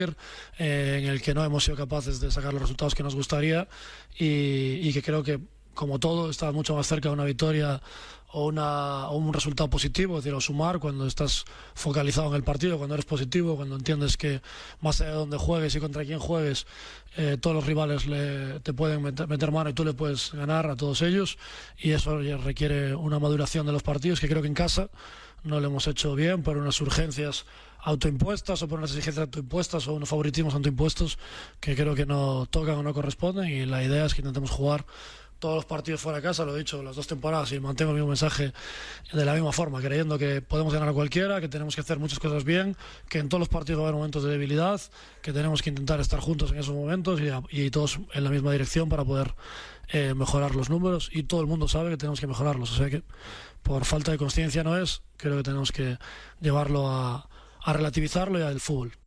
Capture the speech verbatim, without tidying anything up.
eh, en el que no hemos sido capaces de sacar los resultados que nos gustaría y, y que creo que, como todo, está mucho más cerca de una victoria o, una, o un resultado positivo, es decir, o sumar cuando estás focalizado en el partido, cuando eres positivo, cuando entiendes que más allá de donde juegues y contra quién juegues, eh, todos los rivales le, te pueden meter, meter mano y tú le puedes ganar a todos ellos, y eso ya requiere una maduración de los partidos que creo que en casa no lo hemos hecho bien por unas urgencias autoimpuestas o por unas exigencias autoimpuestas o unos favoritismos autoimpuestos que creo que no tocan o no corresponden, y la idea es que intentemos jugar todos los partidos fuera de casa, lo he dicho las dos temporadas y mantengo el mismo mensaje de la misma forma, creyendo que podemos ganar a cualquiera, que tenemos que hacer muchas cosas bien, que en todos los partidos va a haber momentos de debilidad, que tenemos que intentar estar juntos en esos momentos y, y todos en la misma dirección para poder eh, mejorar los números, y todo el mundo sabe que tenemos que mejorarlos, o sea que por falta de consciencia no es, creo que tenemos que llevarlo a, a relativizarlo y al fútbol.